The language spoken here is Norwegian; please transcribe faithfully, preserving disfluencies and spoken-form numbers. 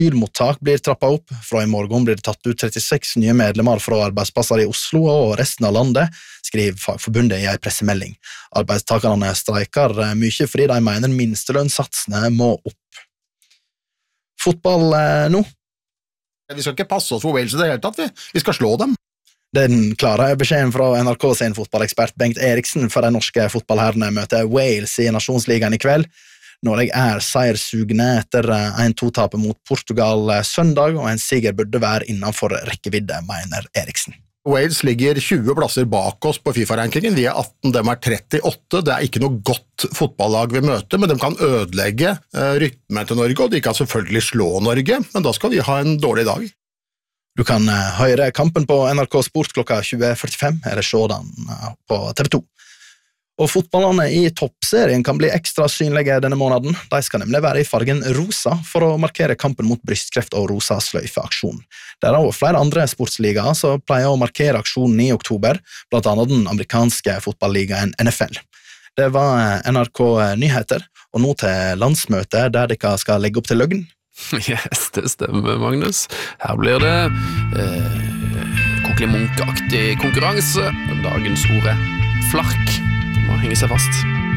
Asylmottak blir trappet opp. Fra i morgen blir det tatt ut trettiseks nye medlemmer fra arbeidsplasser i Oslo og resten av landet, skriver Fagforbundet i en pressemelding. Arbeidstakerne streiker mye fordi de mener minstelønnssatsene må opp. Fotball eh, nå? Vi skal ikke passe oss for Wales i det hele tatt, vi. Vi skal slå dem. Den klare beskjeden fra N R K sin fotballekspert Bengt Eriksen for de norske fotballherrene møter Wales i Nasjonsligaen i kveld. Norge er seiersugne etter en to-tapet mot Portugal søndag, og en siger burde være innenfor rekkevidde, mener Eriksen. Wales ligger tjue plasser bak oss på FIFA-rankingen, vi er atten, dem er trettiåtte, det er ikke noe godt fotballag vi møter, men de kan ødelegge rytmen til Norge, og de kan selvfølgelig slå Norge, men da skal vi ha en dårlig dag. Du kan høre kampen på N R K Sport klokka tjue førtifem, eller se den på T V to. Og fotballene i toppserien kan bli ekstra synlige denne måneden. De skal nemlig være i fargen rosa for å markere kampen mot brystkreft og rosa sløyfeaksjon. Det er også flere andre sportsligaer som pleier å markere aksjonen i oktober, blant annet den amerikanske fotballligaen N F L. Det var N R K Nyheter, og nå til landsmøtet der dere skal legge opp til løgn. Yes, det stemmer, Magnus. Her blir det eh, Kokkeli Munch-aktig konkurranse. Dagens ord er flark. Må henge seg fast.